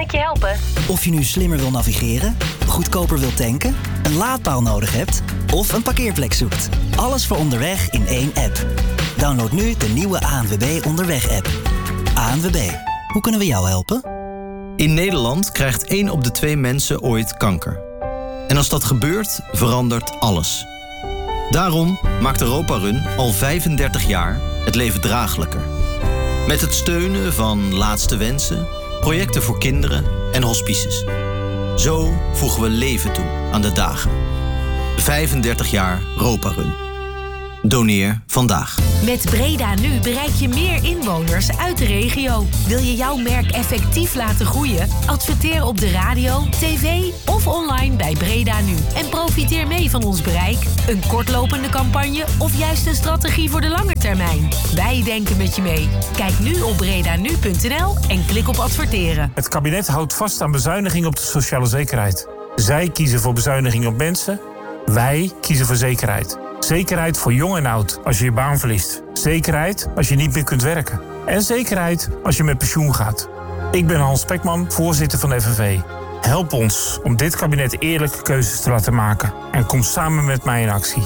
ik je helpen? Of je nu slimmer wil navigeren, goedkoper wil tanken, een laadpaal nodig hebt of een parkeerplek zoekt. Alles voor onderweg in één app. Download nu de nieuwe ANWB Onderweg-app. ANWB, hoe kunnen we jou helpen? In Nederland krijgt 1 op de 2 mensen ooit kanker. En als dat gebeurt, verandert alles. Daarom maakt Europa Run al 35 jaar het leven draaglijker. Met het steunen van Laatste Wensen, projecten voor kinderen en hospices. Zo voegen we leven toe aan de dagen. 35 jaar Europa Run. Doneer vandaag. Met Breda Nu bereik je meer inwoners uit de regio. Wil je jouw merk effectief laten groeien? Adverteer op de radio, tv of online bij Breda Nu. En profiteer mee van ons bereik, een kortlopende campagne of juist een strategie voor de lange termijn. Wij denken met je mee. Kijk nu op bredanu.nl en klik op adverteren. Het kabinet houdt vast aan bezuinigingen op de sociale zekerheid. Zij kiezen voor bezuinigingen op mensen. Wij kiezen voor zekerheid. Zekerheid voor jong en oud als je je baan verliest. Zekerheid als je niet meer kunt werken. En zekerheid als je met pensioen gaat. Ik ben Hans Spekman, voorzitter van de FNV. Help ons om dit kabinet eerlijke keuzes te laten maken. En kom samen met mij in actie.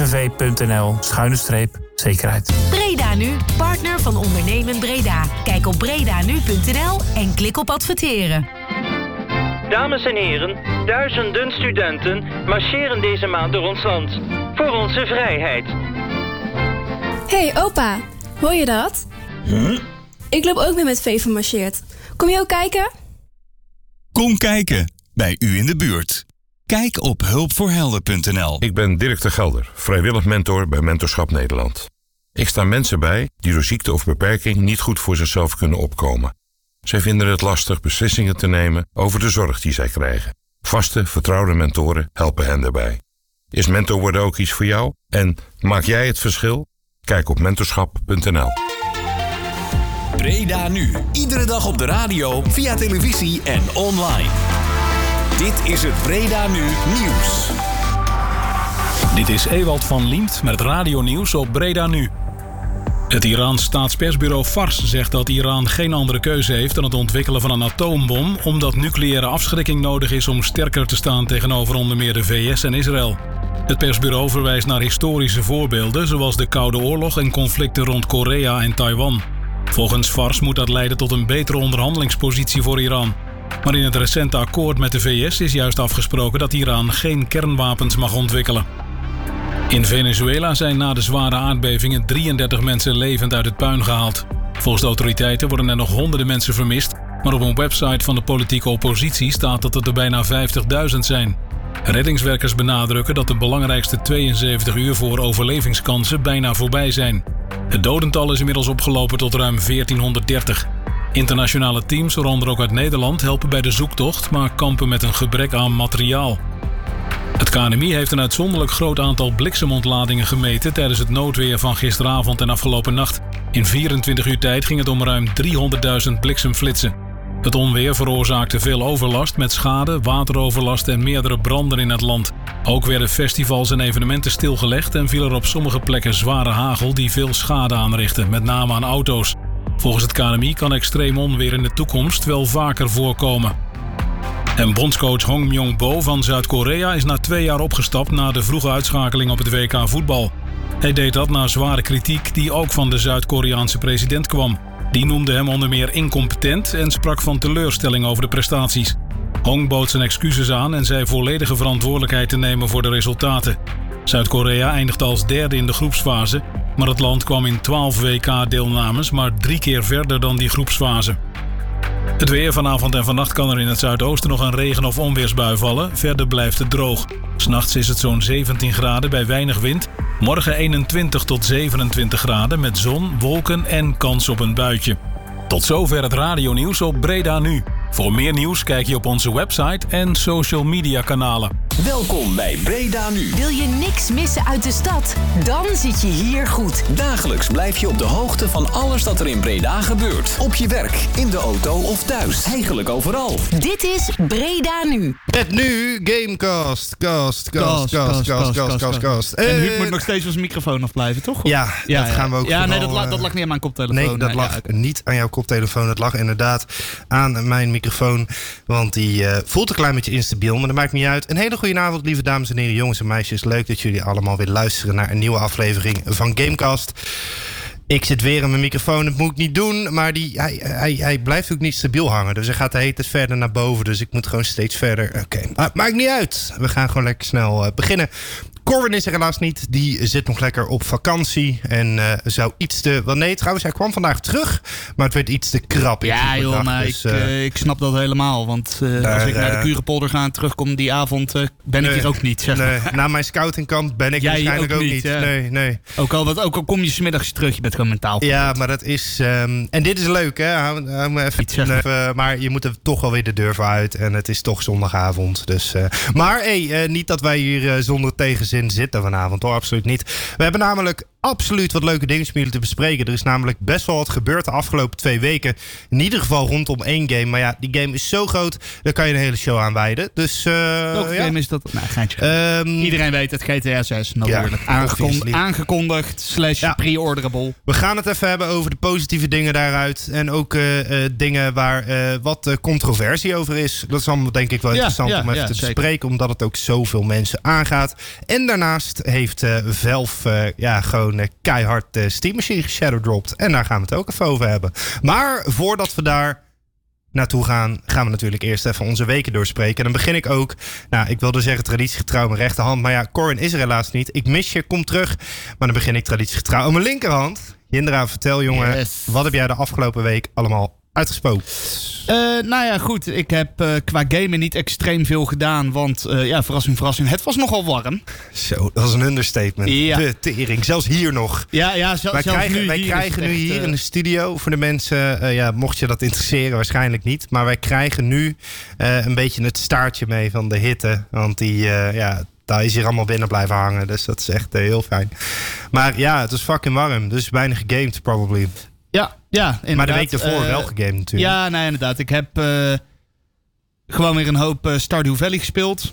fnv.nl/zekerheid. Breda Nu, partner van Ondernemen Breda. Kijk op bredanu.nl en klik op adverteren. Dames en heren, duizenden studenten marcheren deze maand door ons land. Voor onze vrijheid. Hey opa, hoor je dat? Huh? Ik loop ook weer met Veven marcheert. Kom je ook kijken? Kom kijken, bij u in de buurt. Kijk op hulpvoorhelden.nl. Ik ben Dirk de Gelder, vrijwillig mentor bij Mentorschap Nederland. Ik sta mensen bij die door ziekte of beperking niet goed voor zichzelf kunnen opkomen. Zij vinden het lastig beslissingen te nemen over de zorg die zij krijgen. Vaste, vertrouwde mentoren helpen hen daarbij. Is mentor worden ook iets voor jou? En maak jij het verschil? Kijk op mentorschap.nl. Breda Nu. Iedere dag op de radio, via televisie en online. Dit is het Breda Nu nieuws. Dit is Ewald van Liemt met het radionieuws op Breda Nu. Het Iraans staatspersbureau Fars zegt dat Iran geen andere keuze heeft dan het ontwikkelen van een atoombom, omdat nucleaire afschrikking nodig is om sterker te staan tegenover onder meer de VS en Israël. Het persbureau verwijst naar historische voorbeelden zoals de Koude Oorlog en conflicten rond Korea en Taiwan. Volgens Fars moet dat leiden tot een betere onderhandelingspositie voor Iran. Maar in het recente akkoord met de VS is juist afgesproken dat Iran geen kernwapens mag ontwikkelen. In Venezuela zijn na de zware aardbevingen 33 mensen levend uit het puin gehaald. Volgens de autoriteiten worden er nog honderden mensen vermist, maar op een website van de politieke oppositie staat dat het er bijna 50.000 zijn. Reddingswerkers benadrukken dat de belangrijkste 72 uur voor overlevingskansen bijna voorbij zijn. Het dodental is inmiddels opgelopen tot ruim 1430. Internationale teams, waaronder ook uit Nederland, helpen bij de zoektocht, maar kampen met een gebrek aan materiaal. Het KNMI heeft een uitzonderlijk groot aantal bliksemontladingen gemeten tijdens het noodweer van gisteravond en afgelopen nacht. In 24 uur tijd ging het om ruim 300.000 bliksemflitsen. Het onweer veroorzaakte veel overlast met schade, wateroverlast en meerdere branden in het land. Ook werden festivals en evenementen stilgelegd en viel er op sommige plekken zware hagel die veel schade aanrichtte, met name aan auto's. Volgens het KNMI kan extreem onweer in de toekomst wel vaker voorkomen. En bondscoach Hong Myong-bo van Zuid-Korea is na 2 jaar opgestapt na de vroege uitschakeling op het WK voetbal. Hij deed dat na zware kritiek die ook van de Zuid-Koreaanse president kwam. Die noemde hem onder meer incompetent en sprak van teleurstelling over de prestaties. Hong bood zijn excuses aan en zei volledige verantwoordelijkheid te nemen voor de resultaten. Zuid-Korea eindigde als derde in de groepsfase, maar het land kwam in 12 WK-deelnames maar 3 keer verder dan die groepsfase. Het weer vanavond en vannacht kan er in het zuidoosten nog een regen- of onweersbui vallen. Verder blijft het droog. 'S Nachts is het zo'n 17 graden bij weinig wind. Morgen 21 tot 27 graden met zon, wolken en kans op een buitje. Tot zover het radionieuws op Breda Nu. Voor meer nieuws kijk je op onze website en social media kanalen. Welkom bij Breda Nu. Wil je niks missen uit de stad? Dan zit je hier goed. Dagelijks blijf je op de hoogte van alles dat er in Breda gebeurt. Op je werk, in de auto of thuis. Eigenlijk overal. Dit is Breda Nu. Met nu Gamecast. Cast. En Huub moet nog steeds zijn microfoon afblijven, toch? Ja, dat gaan we ook Ja, vooral, nee, dat lag niet aan mijn koptelefoon. Nee, dat lag niet aan jouw koptelefoon. Dat lag inderdaad aan mijn microfoon. Want die voelt een klein beetje instabiel, maar dat maakt niet uit. Een hele goede avond, lieve dames en heren, jongens en meisjes. Leuk dat jullie allemaal weer luisteren naar een nieuwe aflevering van Gamecast. Ik zit weer aan mijn microfoon, dat moet ik niet doen. Maar hij blijft ook niet stabiel hangen. Dus hij gaat de hele tijd verder naar boven. Dus ik moet gewoon steeds verder. Oké, maakt niet uit. We gaan gewoon lekker snel beginnen. Corwin is er helaas niet. Die zit nog lekker op vakantie. En zou iets te... Wel nee, trouwens, hij kwam vandaag terug. Maar het werd iets te krap. Ja joh, maar dus, ik snap dat helemaal. Want als ik naar de Kurepolder ga en terugkom die avond... ben ik hier ook niet, zeg maar. Nee, na mijn scoutingkant ben ik waarschijnlijk ook niet. Nee. Ook al kom je 's middags terug, je bent gewoon mentaal. Ja, maar dat is... en dit is leuk, hè? Hou me even, maar je moet er toch wel weer de deur voor uit. En het is toch zondagavond. Dus, maar niet dat wij hier zonder tegenzin zitten vanavond, hoor, absoluut niet. We hebben namelijk absoluut wat leuke dingen met jullie te bespreken. Er is namelijk best wel wat gebeurd de afgelopen 2 weken. In ieder geval rondom 1 game. Maar ja, die game is zo groot, daar kan je een hele show aan wijden. Dus, welke game is dat? Nou, geintje. Iedereen weet het, GTA 6 natuurlijk. Aangekondigd / pre-orderable. We gaan het even hebben over de positieve dingen daaruit. En ook dingen waar wat controversie over is. Dat is allemaal denk ik wel interessant om even te bespreken. Omdat het ook zoveel mensen aangaat. En daarnaast heeft Valve gewoon keihard Steam Machine geshadowdropped. En daar gaan we het ook even over hebben. Maar voordat we daar naartoe gaan we natuurlijk eerst even onze weken doorspreken. En dan begin ik ook, ik wilde zeggen traditiegetrouw mijn rechterhand. Maar ja, Corin is er helaas niet. Ik mis je, kom terug. Maar dan begin ik traditiegetrouw aan mijn linkerhand. Jindra, vertel jongen, wat heb jij de afgelopen week allemaal uitgespookt? Goed. Ik heb qua gamen niet extreem veel gedaan. Want, verrassing, het was nogal warm. Zo, dat is een understatement. Ja. De tering, zelfs hier nog. Wij krijgen nu hier in de studio, voor de mensen, mocht je dat interesseren, waarschijnlijk niet. Maar wij krijgen nu een beetje het staartje mee van de hitte. Want daar is hier allemaal binnen blijven hangen. Dus dat is echt heel fijn. Maar ja, het is fucking warm. Dus weinig gegamed, probably. Ja, inderdaad. Maar de week ervoor wel gegamed natuurlijk. Ja, nee, inderdaad. Ik heb gewoon weer een hoop Stardew Valley gespeeld.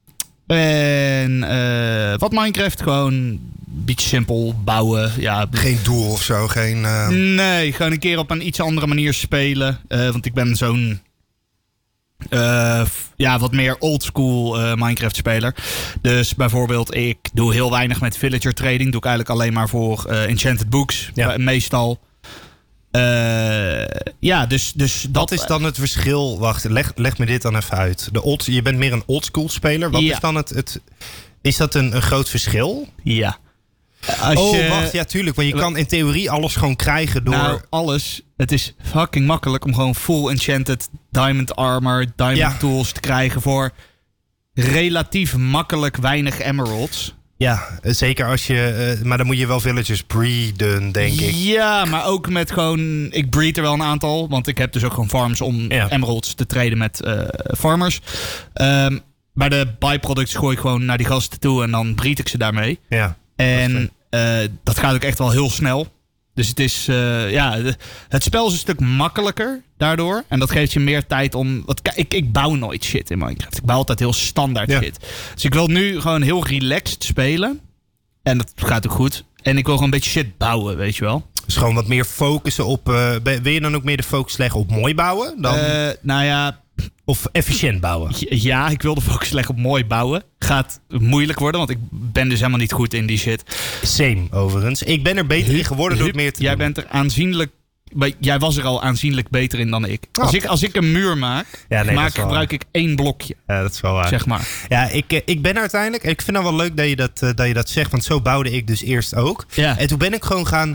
En wat Minecraft, gewoon een beetje simpel bouwen. Ja. Geen doel of zo? Nee, gewoon een keer op een iets andere manier spelen. Want ik ben zo'n wat meer oldschool Minecraft speler. Dus bijvoorbeeld, ik doe heel weinig met villager trading. Doe ik eigenlijk alleen maar voor enchanted books. Meestal. Dus dat is dan het verschil. Wacht, leg me dit dan even uit. Je bent meer een oldschool speler. Wat is dan het? Is dat een groot verschil? Ja. Wacht, ja, tuurlijk. Want je kan in theorie alles gewoon krijgen door... Nou, alles. Het is fucking makkelijk om gewoon full enchanted diamond armor, diamond tools te krijgen voor relatief makkelijk weinig emeralds. Ja, zeker als je... maar dan moet je wel villagers breeden, denk ik. Ja, maar ook met gewoon... Ik breed er wel een aantal. Want ik heb dus ook gewoon farms om emeralds te traden met farmers. Maar de byproducts gooi ik gewoon naar die gasten toe. En dan breed ik ze daarmee. Ja. En dat gaat ook echt wel heel snel. Dus het is... het spel is een stuk makkelijker daardoor. En dat geeft je meer tijd om... Ik bouw nooit shit in Minecraft. Ik bouw altijd heel standaard shit. Dus ik wil nu gewoon heel relaxed spelen. En dat gaat ook goed. En ik wil gewoon een beetje shit bouwen, weet je wel. Dus gewoon wat meer focussen op... wil je dan ook meer de focus leggen op mooi bouwen? Dan... Of efficiënt bouwen? Ja, ik wil de focus leggen op mooi bouwen. Gaat moeilijk worden, want ik ben dus helemaal niet goed in die shit. Same, overigens. Ik ben er beter in geworden door het meer te doen. Bent er aanzienlijk... Jij was er al aanzienlijk beter in dan ik. Als ik een muur maak, gebruik ik 1 blokje. Ja, dat is wel waar. Zeg maar. Ja, ik ben uiteindelijk... Ik vind het wel leuk dat je dat zegt, want zo bouwde ik dus eerst ook. Ja. En toen ben ik gewoon gaan...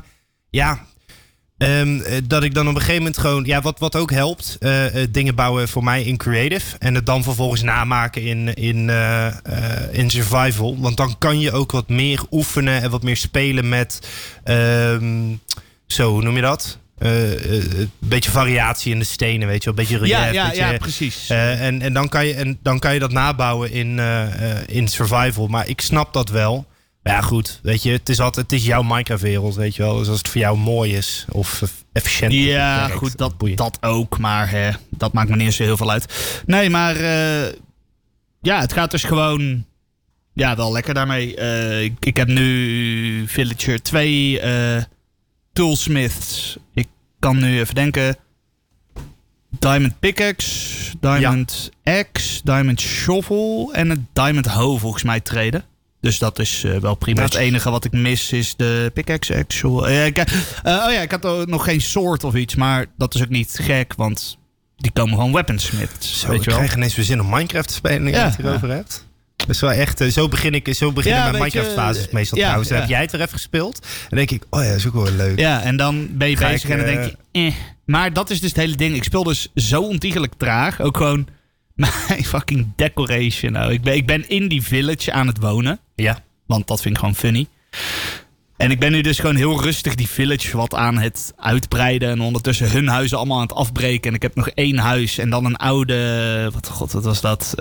dat ik dan op een gegeven moment gewoon... Ja, wat ook helpt, dingen bouwen voor mij in creative. En het dan vervolgens namaken in survival. Want dan kan je ook wat meer oefenen en wat meer spelen met... hoe noem je dat? een beetje variatie in de stenen, weet je wel. Een beetje relief. Ja, precies. En dan kan je dat nabouwen in survival. Maar ik snap dat wel. Maar ja, goed, weet je, het is jouw Minecraft-wereld, weet je wel. Dus als het voor jou mooi is of efficiënt. Ja, goed, dat ook. Maar dat maakt me niet eens zo heel veel uit. Nee, maar het gaat dus gewoon wel lekker daarmee. Ik heb nu Villager 2 Toolsmiths. Ik kan nu even denken. Diamond Pickaxe, Diamond Axe, Diamond Shovel en een Diamond Hoe volgens mij treden. Dus dat is wel prima. Het enige wat ik mis is de pickaxe actual. Ik had ook nog geen sword of iets. Maar dat is ook niet gek. Want die komen gewoon weaponsmiths. Zo, ik krijg ineens weer zin om Minecraft te spelen. Nu je het erover hebt. Dat is wel echt, zo beginnen mijn Minecraft-fases meestal trouwens. Dan heb jij het weer even gespeeld. En dan denk ik, dat is ook wel leuk. Ja, en dan ben je bezig en dan denk je, Maar dat is dus het hele ding. Ik speel dus zo ontiegelijk traag. Ook gewoon mijn fucking decoration. Nou, ik ben in die village aan het wonen. Ja. Want dat vind ik gewoon funny. En ik ben nu dus gewoon heel rustig die village wat aan het uitbreiden. En ondertussen hun huizen allemaal aan het afbreken. En ik heb nog 1 huis. En dan een oude... Wat was dat?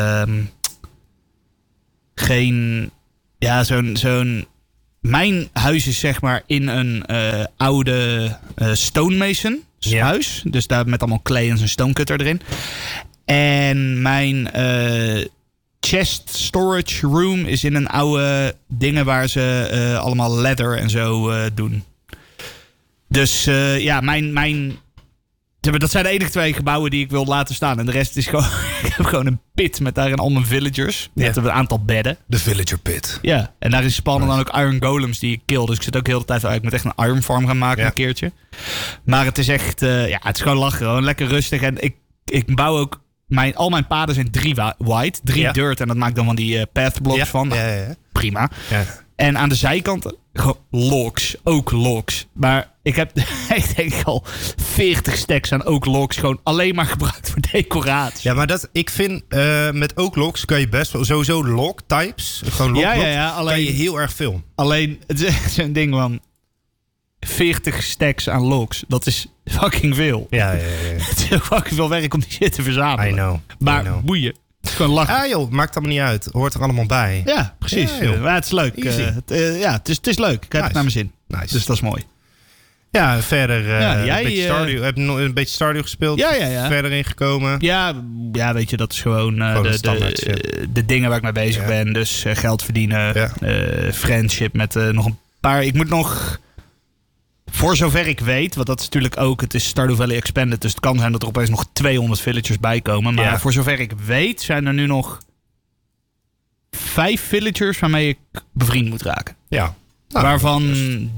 Mijn huis is zeg maar in een oude stonemason huis. Dus daar met allemaal clay en zo'n stonecutter erin. En mijn chest storage room is in een oude dingen waar ze allemaal leather en zo doen. Dus dat zijn de enige 2 gebouwen die ik wil laten staan. En de rest is gewoon... ik heb gewoon een pit met daarin al mijn villagers. Met een aantal bedden. De villager pit. Ja, en daar is spannen dan ook iron golems die ik kill. Dus ik zit ook heel de tijd uit. Ik moet echt een iron farm gaan maken een keertje. Maar het is echt... het is gewoon lachen. Gewoon lekker rustig. En ik bouw ook... Al mijn paden zijn 3 white, 3 dirt. En dat maakt dan van die pathblocks van. Nou, prima. Ja. En aan de zijkanten logs. Ook logs. Maar ik heb ik denk al 40 stacks aan ook logs gewoon alleen maar gebruikt voor decoratie. Ja, maar ik vind met ook logs kan je best wel sowieso log types. Gewoon log alleen, kan je heel erg veel. Alleen het is een ding van 40 stacks aan logs. Dat is fucking veel. Ja. Het is fucking veel werk om die shit te verzamelen. I know. Maar boeien. Het is gewoon lachen. Ah joh, maakt allemaal niet uit. Hoort er allemaal bij. Ja, precies. Ja, het is leuk. Het is leuk. Ik heb het naar mijn zin. Nice. Dus dat is mooi. Ja, verder een beetje Stardew. Heb je een beetje Stardew gespeeld? Ja. Verder ingekomen? Ja, weet je, dat is gewoon de dingen waar ik mee bezig ben. Dus geld verdienen, friendship met nog een paar... Ik moet nog... Voor zover ik weet, want dat is natuurlijk ook... Het is Stardew Valley Expanded, dus het kan zijn dat er opeens nog 200 villagers bij komen. Maar voor zover ik weet zijn er nu nog 5 villagers waarmee ik bevriend moet raken. Ja. Waarvan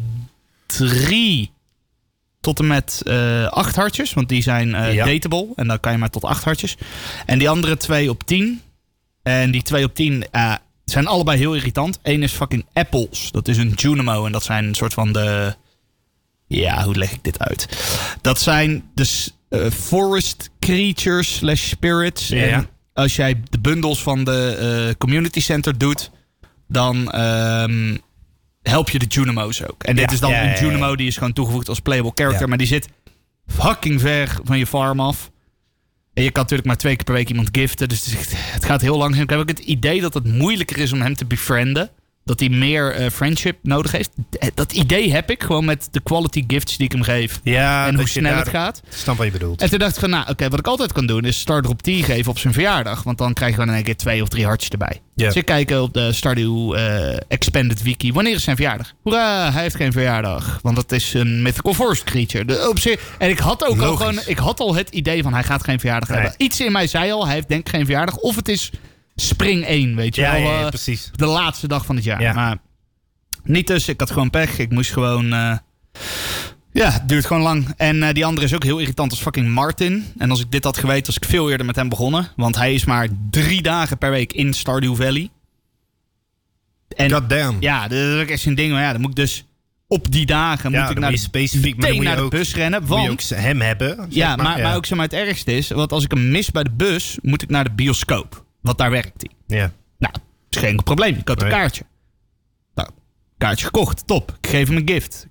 3 tot en met 8 hartjes, want die zijn dateable. En dan kan je maar tot 8 hartjes. En die andere 2 op 10. En die 2 op 10 zijn allebei heel irritant. Eén is fucking apples. Dat is een Junimo en dat zijn een soort van de... Ja, hoe leg ik dit uit? Dat zijn de forest creatures / spirits. Ja. En als jij de bundels van de community center doet, dan help je de Junimo's ook. En dit is dan een Junimo die is gewoon toegevoegd als playable character. Ja. Maar die zit fucking ver van je farm af. En je kan natuurlijk maar 2 keer per week iemand giften. Dus het gaat heel langzaam. Ik heb ook het idee dat het moeilijker is om hem te befrienden. Dat hij meer friendship nodig heeft. Dat idee heb ik gewoon met de quality gifts die ik hem geef. Ja, en hoe snel het gaat. Snap wat je bedoelt. En toen dacht ik van, wat ik altijd kan doen is Stardew tea geven op zijn verjaardag. Want dan krijg je gewoon in één keer 2 of 3 hartjes erbij. Yeah. Dus ik kijk op de Stardew Expanded Wiki. Wanneer is zijn verjaardag? Hoera, hij heeft geen verjaardag. Want dat is een mythical forest creature. En ik had ook al gewoon... Ik had al het idee van hij gaat geen verjaardag hebben. Iets in mij zei al, hij heeft denk ik geen verjaardag. Of het is... Spring 1, weet je wel. Ja, precies. De laatste dag van het jaar. Ja. Maar niet dus. Ik had gewoon pech. Ik moest gewoon... het duurt gewoon lang. En die andere is ook heel irritant als fucking Martin. En als ik dit had geweten, was ik veel eerder met hem begonnen. Want hij is maar 3 dagen per week in Stardew Valley. En, God damn. Ja, dat is ook echt zo'n ding. Maar dan moet ik dus op die dagen moet ik naar de bus rennen. Want, moet je ook hem hebben. Ja, maar ook zeg maar het ergste is... Want als ik hem mis bij de bus, moet ik naar de bioscoop. Want daar werkt hij. Ja. Nou, is geen probleem. Ik koop een kaartje. Nou, kaartje gekocht. Top. Ik geef hem een gift.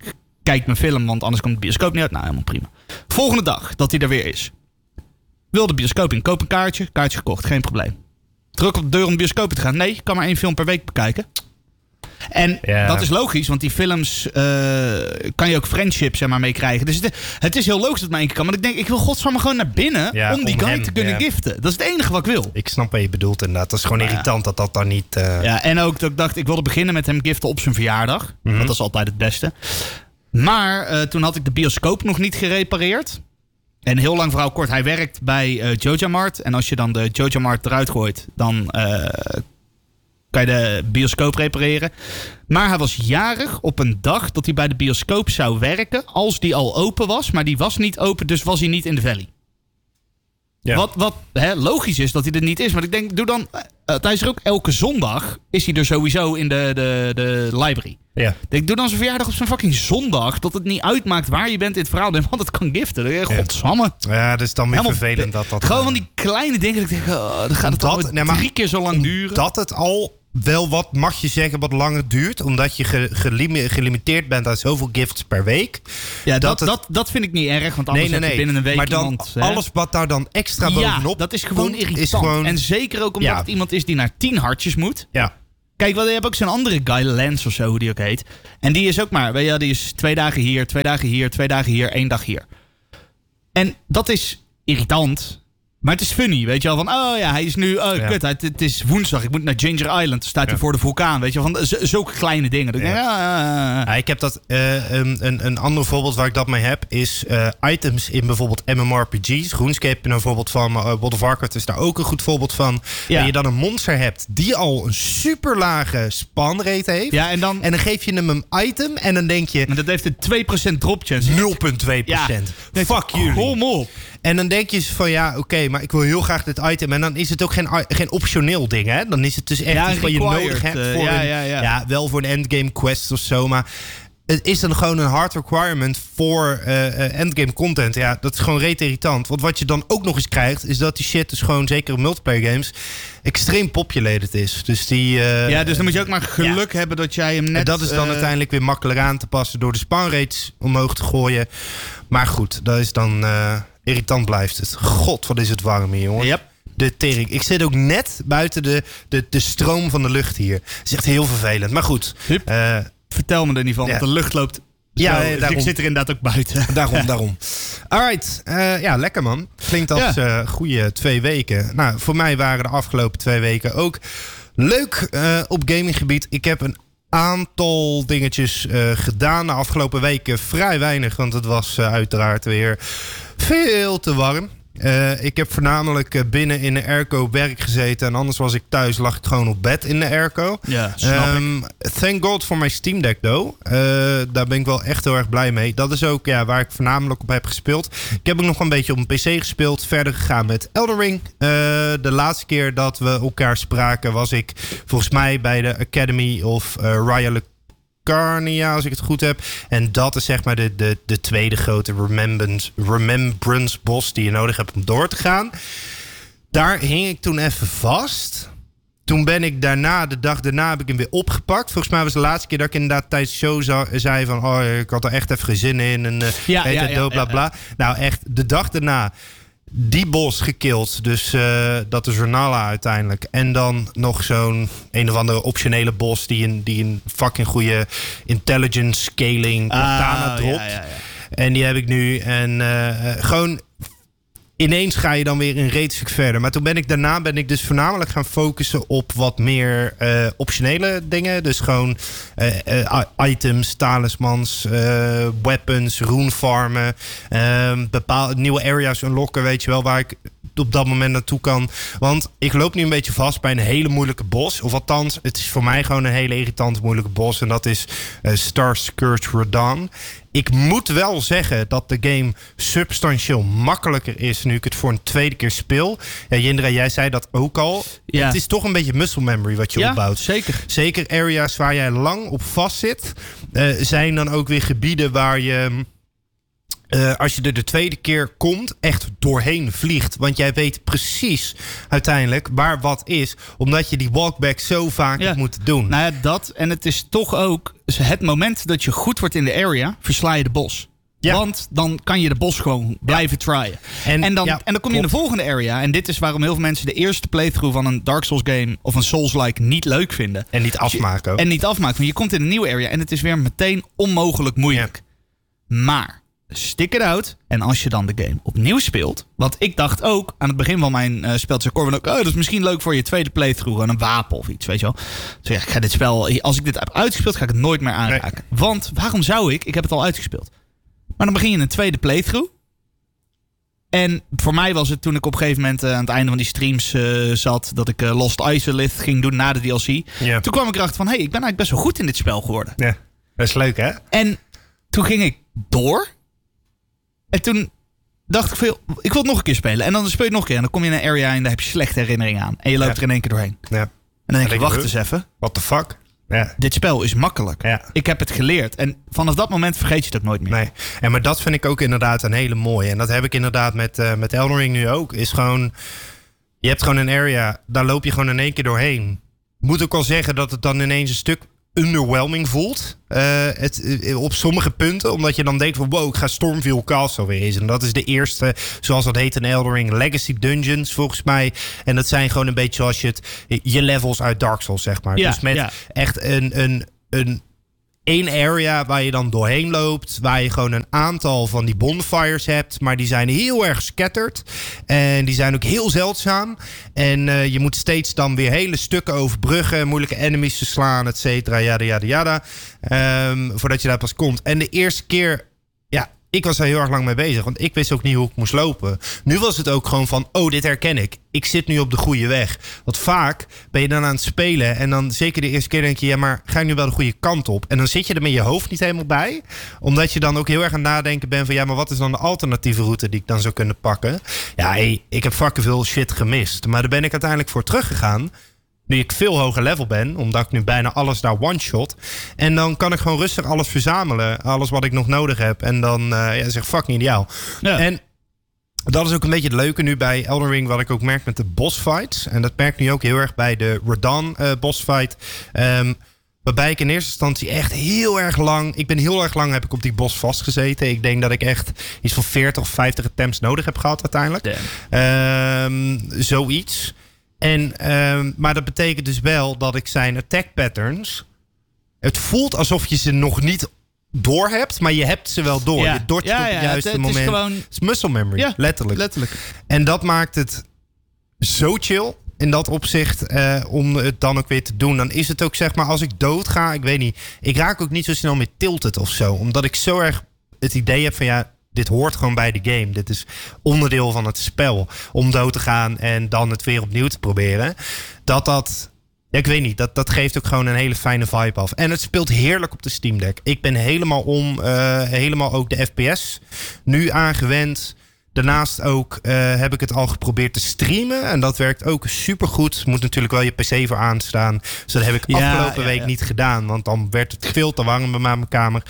kijk mijn film, want anders komt de bioscoop niet uit. Nou, helemaal prima. Volgende dag dat hij er weer is. Wil de bioscoop in, koop een kaartje gekocht, geen probleem. Druk op de deur om de bioscoop te gaan. Nee, ik kan maar 1 film per week bekijken. En dat is logisch, want die films kan je ook friendship mee krijgen. Dus het is heel logisch dat maar 1 keer kan. Maar ik denk, ik wil godsamme gewoon naar binnen om die guy te kunnen giften. Dat is het enige wat ik wil. Ik snap wat je bedoelt inderdaad. Dat is gewoon irritant dat dan niet... Ja, en ook dat ik dacht, ik wilde beginnen met hem giften op zijn verjaardag. Want dat is altijd het beste. Maar toen had ik de bioscoop nog niet gerepareerd. En heel lang verhaal kort, hij werkt bij Jojamart. En als je dan de Jojamart eruit gooit, dan kan je de bioscoop repareren. Maar hij was jarig op een dag dat hij bij de bioscoop zou werken, als die al open was. Maar die was niet open, dus was hij niet in de Valley. Ja. Wat logisch is dat hij er niet is. Maar ik denk, doe dan... hij is er ook elke zondag, is hij er sowieso in de library. Ja. Denk, doe dan zijn verjaardag op zijn fucking zondag. Dat het niet uitmaakt waar je bent in het verhaal. Want het kan giften. Godsamme. Ja, dat is dan weer vervelend dat... Gewoon van die kleine dingen. Dat ik denk, dan gaat het al 3 keer zo lang duren. Dat het al wel wat, mag je zeggen, wat langer duurt. Omdat je gelimiteerd bent aan zoveel gifts per week. Ja, dat vind ik niet erg. Want anders heb je binnen een week maar dan iemand... alles wat daar dan extra bovenop dat is gewoon irritant. En zeker ook omdat het iemand is die naar 10 hartjes moet. Ja. Kijk, je hebt ook zo'n andere guy, Lance of zo, hoe die ook heet. En die is ook maar, weet je, die is 2 dagen hier, 2 dagen hier, 2 dagen hier, 1 dag hier. En dat is irritant. Maar het is funny, weet je wel. Van, hij is nu... kut, het is woensdag. Ik moet naar Ginger Island. Dan staat hij voor de vulkaan, weet je wel. Van zulke kleine dingen. Ik heb dat... een ander voorbeeld waar ik dat mee heb... is items in bijvoorbeeld MMORPG's. RuneScape een voorbeeld van. World of Warcraft is daar ook een goed voorbeeld van. Ja. En je dan een monster hebt... die al een super lage spawn rate heeft. Ja, en dan geef je hem een item... en dan denk je... Maar dat heeft een 2% drop chance. 0,2%. Ja. Fuck jullie. Kom op. En dan denk je van oké, maar ik wil heel graag dit item. En dan is het ook geen optioneel ding, hè? Dan is het dus echt iets wat je nodig hebt voor wel voor een endgame quest of zo. Maar het is dan gewoon een hard requirement voor endgame content. Ja, dat is gewoon reet irritant. Want wat je dan ook nog eens krijgt, is dat die shit dus gewoon, zeker in multiplayer games, extreem populated is. Dus dus dan moet je ook maar geluk hebben dat jij hem net... En dat is dan uiteindelijk weer makkelijk aan te passen door de spawn rates omhoog te gooien. Maar goed, dat is dan... irritant blijft het. God, wat is het warm hier, jongen. Yep. De tering. Ik zit ook net buiten de stroom van de lucht hier. Het is echt heel vervelend. Maar goed. Vertel me er niet van, want de lucht loopt... Ja, ik zit er inderdaad ook buiten. Daarom. Alright. Lekker man. Klinkt als goede 2 weken. Nou, voor mij waren de afgelopen 2 weken ook leuk op gaminggebied. Ik heb een aantal dingetjes gedaan de afgelopen weken. Vrij weinig, want het was uiteraard weer veel te warm. Ik heb voornamelijk binnen in de airco werk gezeten. En anders was ik thuis, lag ik gewoon op bed in de airco. Ja, snap ik. Thank God voor mijn Steam Deck, though. Daar ben ik wel echt heel erg blij mee. Dat is ook waar ik voornamelijk op heb gespeeld. Ik heb ook nog een beetje op een PC gespeeld. Verder gegaan met Elden Ring. De laatste keer dat we elkaar spraken was ik volgens mij bij de Academy of Raya Carnia, als ik het goed heb. En dat is zeg maar de tweede grote remembrance boss die je nodig hebt om door te gaan. Daar hing ik toen even vast. Toen ben ik de dag daarna heb ik hem weer opgepakt. Volgens mij was de laatste keer dat ik inderdaad tijdens de show zei van ik had er echt even geen zin in. En bla bla. Nou echt, de dag daarna die boss gekild. Dus dat is Renala uiteindelijk. En dan nog zo'n een of andere optionele boss die een fucking goede intelligence scaling katana dropt. Ja. En die heb ik nu. En gewoon ineens ga je dan weer een reeds stuk verder. Maar daarna ben ik dus voornamelijk gaan focussen op wat meer optionele dingen. Dus gewoon items, talismans, weapons, rune farmen. Bepaalde nieuwe areas unlocken, weet je wel, waar ik op dat moment naartoe kan. Want ik loop nu een beetje vast bij een hele moeilijke boss. Of althans, het is voor mij gewoon een hele irritante moeilijke boss. En dat is Star Scourge Radahn. Ik moet wel zeggen dat de game substantieel makkelijker is nu ik het voor een tweede keer speel. Ja, Jindra, jij zei dat ook al. Ja. Het is toch een beetje muscle memory wat je opbouwt. Zeker. Zeker areas waar jij lang op vast zit. Zijn dan ook weer gebieden waar je als je er de tweede keer komt, echt doorheen vliegt. Want jij weet precies uiteindelijk waar wat is. Omdat je die walkback zo vaak hebt moeten doen. Nou ja, dat. En het is toch ook het moment dat je goed wordt in de area, versla je de boss. Ja. Want dan kan je de boss gewoon blijven tryen. En dan kom je in de volgende area. En dit is waarom heel veel mensen de eerste playthrough van een Dark Souls game of een Souls-like niet leuk vinden. En niet afmaken. Want je komt in een nieuwe area en het is weer meteen onmogelijk moeilijk. Ja. Maar stick it out. En als je dan de game opnieuw speelt. Want ik dacht ook aan het begin van mijn spel. Zei Corbin ook, dat is misschien leuk voor je tweede playthrough. Een wapen of iets, weet je wel. Dus ik ga dit spel, als ik dit heb uitgespeeld, ga ik het nooit meer aanraken. Nee. Want waarom zou ik? Ik heb het al uitgespeeld. Maar dan begin je een tweede playthrough. En voor mij was het toen ik op een gegeven moment aan het einde van die streams zat. Dat ik Lost Isolith ging doen na de DLC. Ja. Toen kwam ik erachter van, ik ben eigenlijk best wel goed in dit spel geworden. Ja, dat is leuk hè? En toen ging ik door. En toen dacht ik veel, ik wil het nog een keer spelen. En dan speel je het nog een keer. En dan kom je in een area en daar heb je slechte herinneringen aan. En je loopt er in één keer doorheen. Ja. En dan denk je, wacht eens even. What the fuck? Ja. Dit spel is makkelijk. Ja. Ik heb het geleerd. En vanaf dat moment vergeet je het ook nooit meer. Nee. En maar dat vind ik ook inderdaad een hele mooie. En dat heb ik inderdaad met Elden Ring nu ook. Is gewoon, je hebt gewoon een area, daar loop je gewoon in één keer doorheen. Moet ook al zeggen dat het dan ineens een stuk underwhelming voelt. Op sommige punten. Omdat je dan denkt van wow, ik ga Stormveil Castle weer eens. En dat is de eerste, zoals dat heet in Elden Ring, Legacy Dungeons volgens mij. En dat zijn gewoon een beetje zoals je levels uit Dark Souls, zeg maar. Ja, dus met echt één area waar je dan doorheen loopt. Waar je gewoon een aantal van die bonfires hebt. Maar die zijn heel erg scattered. En die zijn ook heel zeldzaam. En je moet steeds dan weer hele stukken overbruggen. Moeilijke enemies verslaan, et cetera. Yada. Voordat je daar pas komt. En de eerste keer, ik was daar heel erg lang mee bezig. Want ik wist ook niet hoe ik moest lopen. Nu was het ook gewoon van, dit herken ik. Ik zit nu op de goede weg. Want vaak ben je dan aan het spelen. En dan zeker de eerste keer denk je, maar ga ik nu wel de goede kant op? En dan zit je er met je hoofd niet helemaal bij. Omdat je dan ook heel erg aan het nadenken bent van, maar wat is dan de alternatieve route die ik dan zou kunnen pakken? Ja, ik heb fucking veel shit gemist. Maar daar ben ik uiteindelijk voor teruggegaan. Nu ik veel hoger level ben, omdat ik nu bijna alles daar one-shot. En dan kan ik gewoon rustig alles verzamelen. Alles wat ik nog nodig heb. En dan zeg fucking ideaal. Ja. En dat is ook een beetje het leuke nu bij Elden Ring, wat ik ook merk met de boss fights. En dat merk ik nu ook heel erg bij de Radahn boss fight. Waarbij ik in eerste instantie echt heel erg lang... Ik ben heel erg lang heb ik op die boss vastgezeten. Ik denk dat ik echt iets van 40 of 50 attempts nodig heb gehad uiteindelijk. Zoiets. Maar dat betekent dus wel dat ik zijn attack patterns... Het voelt alsof je ze nog niet door hebt, maar je hebt ze wel door. Je dodgt op het juiste moment. Het is muscle memory, letterlijk. En dat maakt het zo chill in dat opzicht om het dan ook weer te doen. Dan is het ook, zeg maar, als ik dood ga, ik weet niet, ik raak ook niet zo snel meer tilted of zo. Omdat ik zo erg het idee heb van dit hoort gewoon bij de game. Dit is onderdeel van het spel. Om dood te gaan en dan het weer opnieuw te proberen. Ik weet niet, dat geeft ook gewoon een hele fijne vibe af. En het speelt heerlijk op de Steam Deck. Ik ben helemaal ook de FPS nu aangewend. Daarnaast ook heb ik het al geprobeerd te streamen. En dat werkt ook supergoed. Moet natuurlijk wel je PC voor aanstaan. Dus dat heb ik afgelopen week niet gedaan. Want dan werd het veel te warm bij mijn kamer.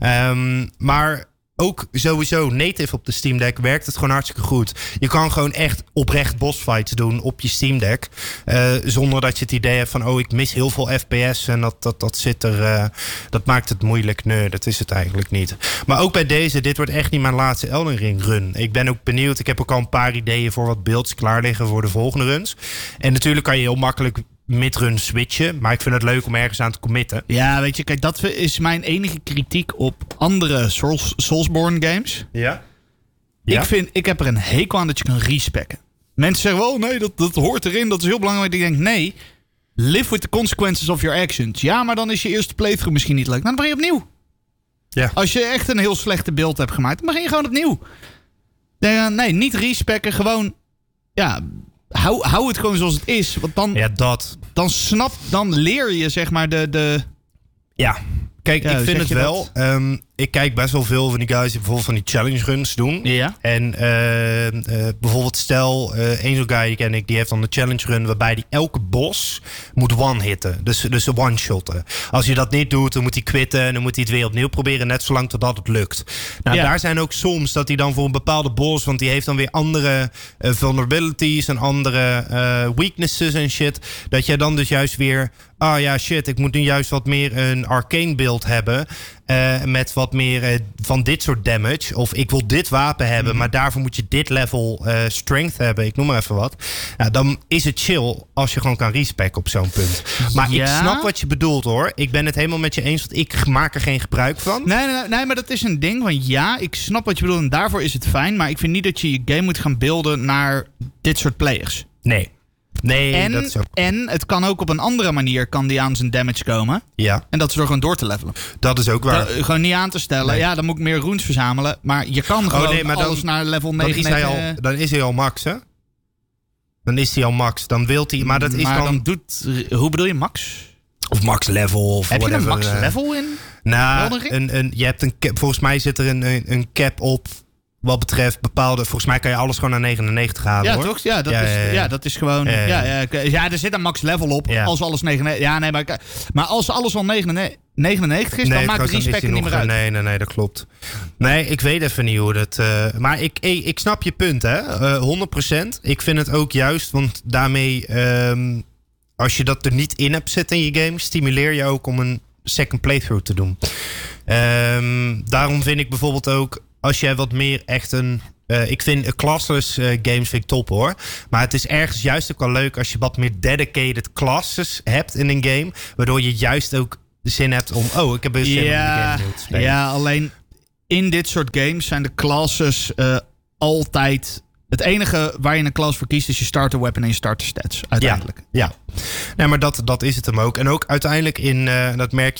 Maar ook sowieso native op de Steam Deck werkt het gewoon hartstikke goed. Je kan gewoon echt oprecht bossfights doen op je Steam Deck. Zonder dat je het idee hebt van ik mis heel veel FPS en dat zit er. Dat maakt het moeilijk. Nee, dat is het eigenlijk niet. Maar ook bij dit wordt echt niet mijn laatste Elden Ring run. Ik ben ook benieuwd. Ik heb ook al een paar ideeën voor wat builds klaar liggen voor de volgende runs. En natuurlijk kan je heel makkelijk midrun switchen. Maar ik vind het leuk om ergens aan te committen. Ja, weet je, kijk, dat is mijn enige kritiek op andere Soulsborne games. Ja. Ik heb er een hekel aan dat je kan respecken. Mensen zeggen wel, nee, dat hoort erin, dat is heel belangrijk. Ik denk, nee, live with the consequences of your actions. Ja, maar dan is je eerste playthrough misschien niet leuk. Nou, dan begin je opnieuw. Ja. Als je echt een heel slechte beeld hebt gemaakt, dan begin je gewoon opnieuw. Nee, niet respecken, gewoon, hou het gewoon zoals het is. Want dan leer je, zeg maar, Ja, kijk, ik vind het wel. ik kijk best wel veel van die guys die bijvoorbeeld van die challenge runs doen. Ja. En bijvoorbeeld stel, een zo'n guy ken ik, die heeft dan de challenge run waarbij die elke boss moet one-hitten. Dus one-shotten. Als je dat niet doet, dan moet hij quitten en dan moet hij het weer opnieuw proberen, net zolang totdat het lukt. Nou, daar zijn ook soms dat hij dan voor een bepaalde boss, want die heeft dan weer andere vulnerabilities en andere weaknesses en shit, dat jij dan dus juist weer, ik moet nu juist wat meer een arcane build hebben. Met wat meer van dit soort damage. Of ik wil dit wapen hebben, maar daarvoor moet je dit level strength hebben. Ik noem maar even wat. Nou, dan is het chill als je gewoon kan respecken op zo'n punt. Maar ik snap wat je bedoelt, hoor. Ik ben het helemaal met je eens, want ik maak er geen gebruik van. Nee, maar dat is een ding. Want ik snap wat je bedoelt en daarvoor is het fijn. Maar ik vind niet dat je je game moet gaan beelden naar dit soort players. Nee, dat is ook... En het kan ook op een andere manier kan die aan zijn damage komen. Ja. En dat is door gewoon door te levelen. Dat is ook waar. Gewoon niet aan te stellen. Nee. Ja, dan moet ik meer runes verzamelen. Maar je kan gewoon alles naar level 9. Dan is hij al max, hè? Dan is hij al max. Dan wilt hij... Maar dat is dan... Hoe bedoel je max? Of max level. Of heb whatever. Je een max level in? Nou, je hebt een cap. Volgens mij zit er een cap op. Wat betreft bepaalde... Volgens mij kan je alles gewoon naar 99 halen, hoor. Toch? Ja, dat is gewoon... Ja, er zit een max level op. Ja. Als alles 99... Ja, nee, maar als alles al 99 is, dan maakt respect er niet meer uit. Nee, dat klopt. Nee, ik weet even niet hoe dat... maar ik snap je punt, hè. 100%. Ik vind het ook juist, want daarmee... als je dat er niet in hebt zitten in je game, stimuleer je ook om een second playthrough te doen. Daarom vind ik bijvoorbeeld ook... Als jij wat meer echt ik vind classless games vind ik top, hoor. Maar het is ergens juist ook wel leuk als je wat meer dedicated classes hebt in een game. Waardoor je juist ook de zin hebt om... ik heb een zin om de game te spelen. Ja, alleen in dit soort games zijn de classes altijd... Het enige waar je een class voor kiest is je starter weapon en je starter stats, uiteindelijk. Ja. Nee, maar dat is het hem ook. En ook uiteindelijk dat merk